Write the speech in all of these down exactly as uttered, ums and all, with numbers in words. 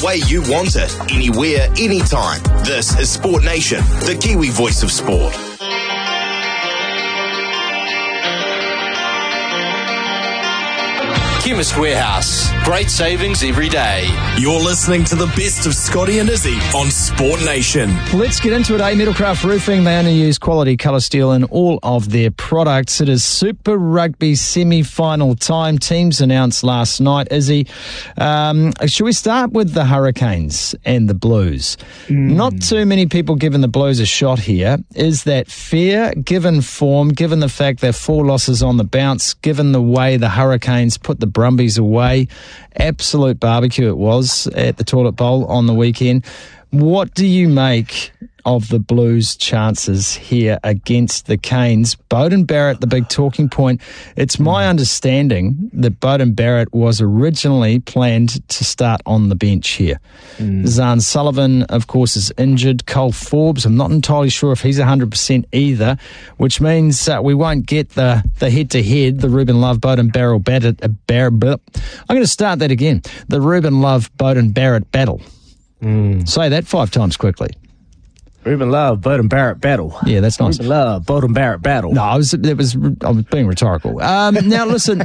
the way you want it, anywhere, anytime. This is Sport Nation, the Kiwi voice of sport. Chemist Warehouse. Great savings every day. You're listening to the best of Scotty and Izzy on Sport Nation. Let's get into it, eh? Metalcraft Roofing, they only use quality colour steel in all of their products. It is Super Rugby semi-final time. Teams announced last night. Izzy, um, should we start with the Hurricanes and the Blues? Mm. Not too many people giving the Blues a shot here. Is that fair, given form, given the fact they're four losses on the bounce, given the way the Hurricanes put the Brumbies away? Absolute barbecue it was at the Toilet Bowl on the weekend. What do you make of the Blues' chances here against the Canes? Beauden Barrett, the big talking point. It's my understanding that Beauden Barrett was originally planned to start on the bench here. Mm. Zahn Sullivan, of course, is injured. Cole Forbes, I'm not entirely sure if he's one hundred percent either, which means uh, we won't get the, the head-to-head, the Ruben Love, Beauden Barrett battle. Uh, Bar- I'm going to start that again. The Ruben Love, Beauden Barrett battle. Mm. Say that five times quickly. Ruben Love, Beauden Barrett battle. Yeah, that's nice. Ruben Love, Beauden Barrett battle. No, I was, it was, I was being rhetorical. Um, now listen,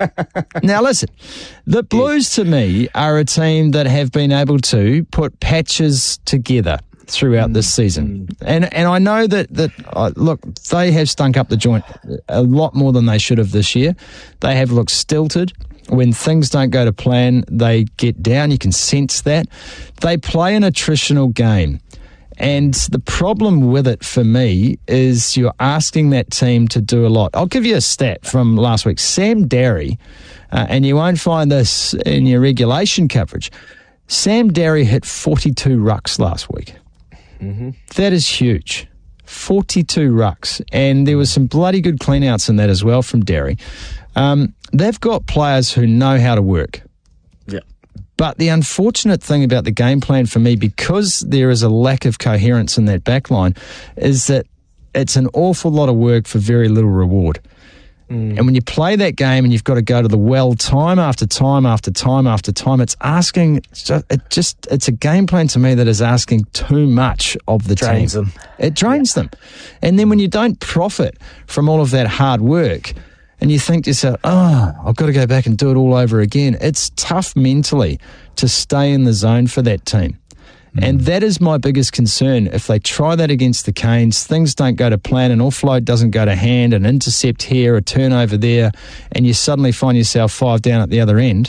now listen. The Blues to me are a team that have been able to put patches together throughout mm. this season, mm. and and I know that that uh, look, they have stunk up the joint a lot more than they should have this year. They have looked stilted. When things don't go to plan, they get down. You can sense that. They play an attritional game. And the problem with it for me is you're asking that team to do a lot. I'll give you a stat from last week. Sam Darry, uh, and you won't find this in your regulation coverage, Sam Darry hit forty-two rucks last week. Mm-hmm. That is huge. forty-two rucks. And there was some bloody good clean-outs in that as well from Darry. Um, they've got players who know how to work. Yeah. But the unfortunate thing about the game plan for me, because there is a lack of coherence in that back line, is that it's an awful lot of work for very little reward. Mm. And when you play that game and you've got to go to the well time after time after time after time, it's asking, it just, it's a game plan to me that is asking too much of the drains team. Them. It drains yeah. them. And then when you don't profit from all of that hard work, and you think to yourself, oh, I've got to go back and do it all over again. It's tough mentally to stay in the zone for that team. Mm. And that is my biggest concern. If they try that against the Canes, things don't go to plan, an offload doesn't go to hand, an intercept here, a turnover there, and you suddenly find yourself five down at the other end,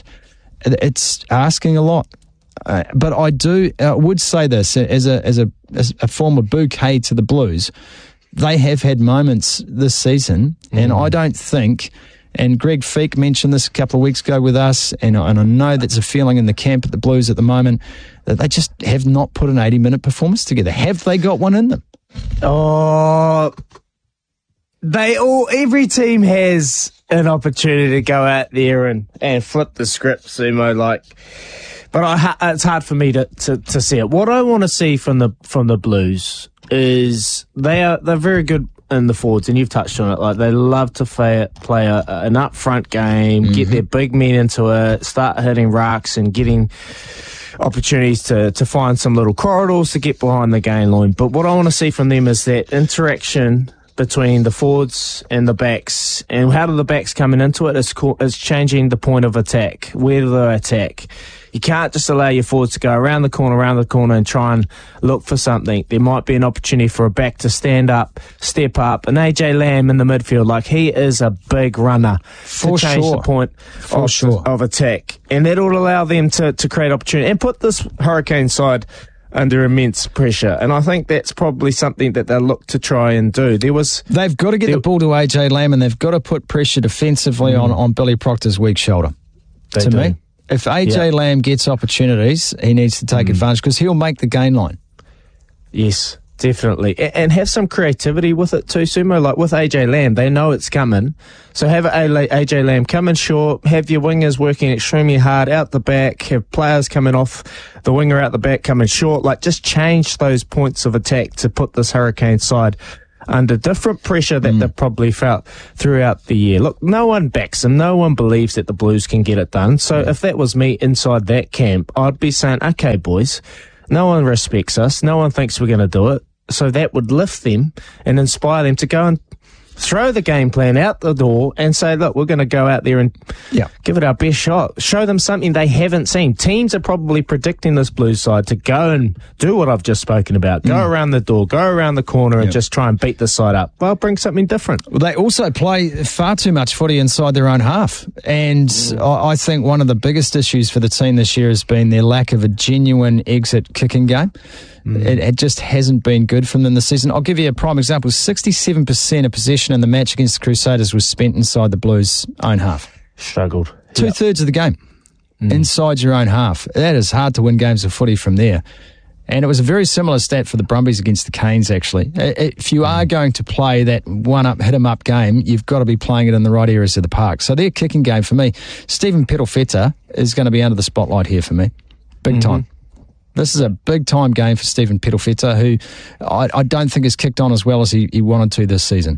it's asking a lot. Uh, but I do, I would say this as a, as a, as a form of bouquet to the Blues. They have had moments this season, and mm. I don't think, and Greg Feek mentioned this a couple of weeks ago with us, and, and I know that's a feeling in the camp at the Blues at the moment, that they just have not put an eighty-minute performance together. Have they got one in them? Oh, they all, every team has an opportunity to go out there and, and flip the script, Sumo, like, but I, it's hard for me to, to, to see it. What I want to see from the from the Blues is they are they're very good in the forwards, and you've touched on it. Like, they love to play, play a, an upfront game, mm-hmm. get their big men into it, start hitting rucks and getting opportunities to, to find some little corridors to get behind the game line. But what I want to see from them is that interaction between the forwards and the backs, and how do the backs coming into it is, co- is changing the point of attack. Where do they attack? You can't just allow your forwards to go around the corner, around the corner and try and look for something. There might be an opportunity for a back to stand up, step up. And A J Lamb in the midfield, like, he is a big runner for to change sure. the point for of, sure. of attack. And that will allow them to, to create opportunity and put this Hurricane side under immense pressure. And I think that's probably something that they'll look to try and do. There was They've got to get the ball to A J Lamb, and they've got to put pressure defensively mm. on, on Billy Proctor's weak shoulder. They to do. me. If A J yeah. Lamb gets opportunities, he needs to take mm. advantage, because he'll make the gain line. Yes, definitely. A- and have some creativity with it too, Sumo. Like with A J Lamb, they know it's coming. So have A J Lamb coming short, have your wingers working extremely hard out the back, have players coming off the winger out the back coming short. Like, just change those points of attack to put this Hurricane side under different pressure that mm. they've probably felt throughout the year. Look, no one backs them. No one believes that the Blues can get it done. So yeah. if that was me inside that camp, I'd be saying, okay, boys, no one respects us. No one thinks we're going to do it. So that would lift them and inspire them to go and throw the game plan out the door and say, look, we're going to go out there and yeah. give it our best shot. Show them something they haven't seen. Teams are probably predicting this Blues side to go and do what I've just spoken about. Go mm. around the door, go around the corner and yep. just try and beat the side up. Well, bring something different. Well, they also play far too much footy inside their own half. And mm. I, I think one of the biggest issues for the team this year has been their lack of a genuine exit kicking game. Mm. It, it just hasn't been good from them this season. I'll give you a prime example. sixty-seven percent of possession in the match against the Crusaders was spent inside the Blues' own half. Struggled. Two-thirds yep. of the game mm. inside your own half. That is hard to win games of footy from there. And it was a very similar stat for the Brumbies against the Canes, actually. If you are going to play that one-up, hit-em-up game, you've got to be playing it in the right areas of the park. So their kicking game, for me, Stephen Petofeta is going to be under the spotlight here for me. Big mm-hmm. time. This is a big-time game for Stephen Petofeta, who I, I don't think has kicked on as well as he, he wanted to this season.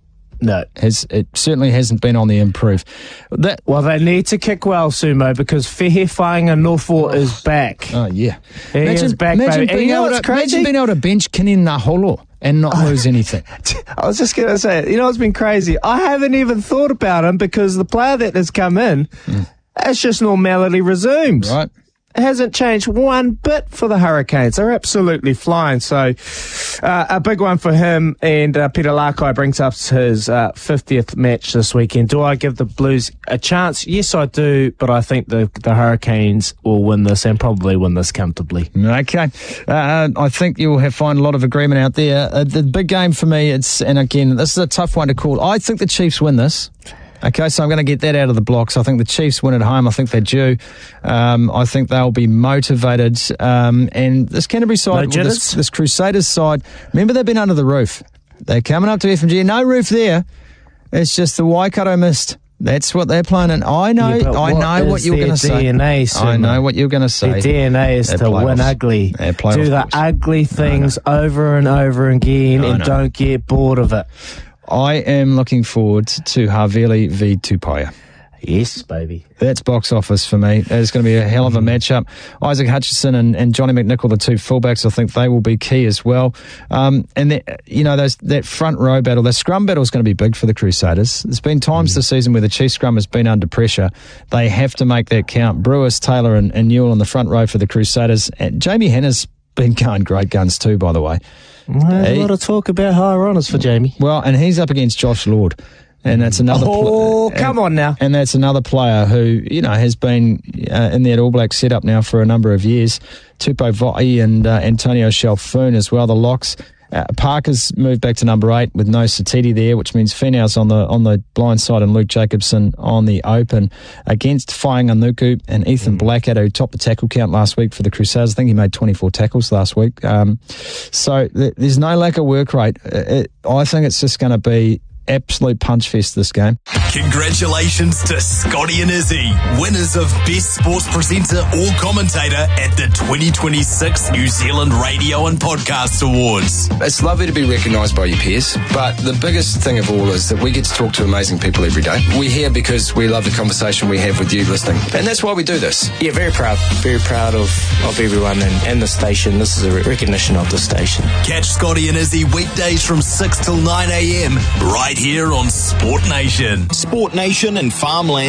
No. Has, it certainly hasn't been on the improve. That, well, they need to kick well, Sumo, because Fehe Whainganofo is back. Oh, yeah. He imagine, is back, imagine baby. Being you know able what's to, crazy? Imagine being able to bench Kinin Naholo and not lose anything. I was just going to say, you know what's been crazy? I haven't even thought about him because the player that has come in, mm. it's just normality resumes. Right. It hasn't changed one bit for the Hurricanes. They're absolutely flying. So uh, a big one for him. And uh, Peter Lakai brings up his uh, fiftieth match this weekend. Do I give the Blues a chance? Yes, I do. But I think the, the Hurricanes will win this and probably win this comfortably. Okay. Uh, I think you'll have find a lot of agreement out there. Uh, the big game for me, it's and again, this is a tough one to call. I think the Chiefs win this. Okay, so I'm going to get that out of the blocks. I think the Chiefs win at home. I think they're due. Um, I think they'll be motivated. Um, and this Canterbury side, no this, this Crusaders side, remember they've been under the roof. They're coming up to F M G. No roof there. It's just the Waikato mist. That's what they're playing. And I know, yeah, I know what you're going to say. D N A, I know what you're going to say. Their D N A is They're to playoffs. win ugly. They're Do the course. ugly things over and over again and don't get bored of it. I am looking forward to Havili v Tupaia. Yes, baby. That's box office for me. It's going to be a hell of a matchup. Isaac Hutchinson and, and Johnny McNichol, the two fullbacks, I think they will be key as well. Um, and, the, you know, those, that front row battle, the scrum battle is going to be big for the Crusaders. There's been times mm. this season where the Chiefs scrum has been under pressure. They have to make that count. Brewis, Taylor and, and Newell on the front row for the Crusaders. And Jamie Hanna's been going great guns too, by the way. There's he, a lot of talk about higher honours for Jamie. Well, and he's up against Josh Lord. And that's another. Oh, pl- come and, on now! And that's another player who you know has been uh, in that All Black setup now for a number of years. Tupou Vaa'i and uh, Antonio Shalfoon as well. The locks. Uh, Parker's moved back to number eight with no Satiti there, which means Finau's on the on the blind side and Luke Jacobson on the open against Whainganuku and Ethan mm. Blackadder, who topped the tackle count last week for the Crusaders. I think he made twenty-four tackles last week. Um, so th- there's no lack of work rate. It, I think it's just going to be absolute punch fest this game. Congratulations to Scotty and Izzy, winners of Best Sports Presenter or Commentator at the twenty twenty-six New Zealand Radio and Podcast Awards. It's lovely to be recognised by your peers, but the biggest thing of all is that we get to talk to amazing people every day. We're here because we love the conversation we have with you listening, and that's why we do this. Yeah, very proud. Very proud of, of everyone and, and the station. This is a recognition of the station. Catch Scotty and Izzy weekdays from six till nine a.m. right here on Sport Nation. Sport Nation and Farmland.